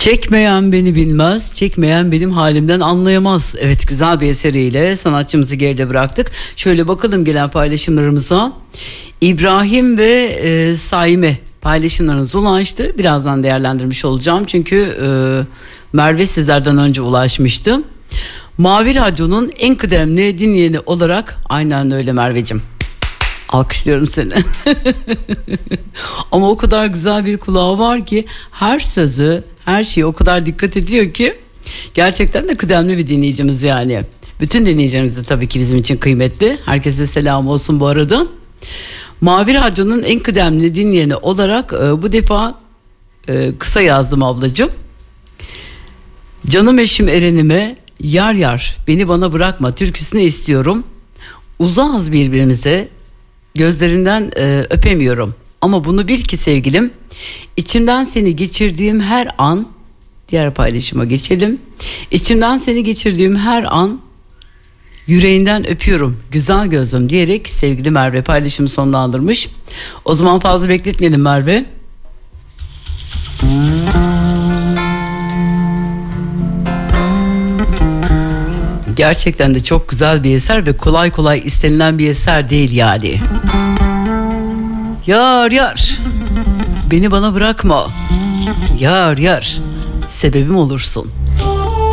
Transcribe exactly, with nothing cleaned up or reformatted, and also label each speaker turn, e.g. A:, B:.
A: Çekmeyen beni bilmez, çekmeyen benim halimden anlayamaz. Evet, güzel bir eseriyle sanatçımızı geride bıraktık. Şöyle bakalım gelen paylaşımlarımıza. İbrahim ve e, Saime paylaşımlarınız ulaştı. Birazdan değerlendirmiş olacağım. Çünkü e, Merve sizlerden önce ulaşmıştı. Mavi Radyo'nun en kıdemli dinleyeni olarak, aynen öyle Merveciğim. Alkışlıyorum seni. Ama o kadar güzel bir kulağı var ki her sözü, her şeye o kadar dikkat ediyor ki gerçekten de kıdemli bir dinleyicimiz yani. Bütün dinleyicilerimiz de tabii ki bizim için kıymetli. Herkese selam olsun bu arada. Mavi Radyo'nun en kıdemli dinleyeni olarak e, bu defa e, kısa yazdım ablacığım. Canım eşim Eren'ime yar yar beni bana bırakma türküsünü istiyorum. Uzağız birbirimize, gözlerinden e, öpemiyorum. Ama bunu bil ki sevgilim, içimden seni geçirdiğim her an, diğer paylaşıma geçelim. İçimden seni geçirdiğim her an yüreğinden öpüyorum güzel gözüm diyerek sevgili Merve paylaşımı sonlandırmış. O zaman fazla bekletmeyelim Merve. Gerçekten de çok güzel bir eser ve kolay kolay istenilen bir eser değil yani. Yar yar beni bana bırakma, yar yar sebebim olursun.